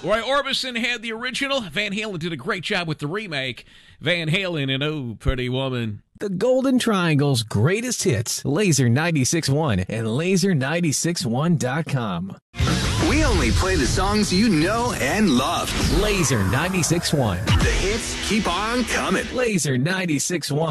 Roy Orbison had the original. Van Halen did a great job with the remake. Van Halen and Oh, Pretty Woman. The Golden Triangle's greatest hits, Laser 96.1 and Laser961.com. We only play the songs you know and love. Laser 96.1. The hits keep on coming. Laser 96.1.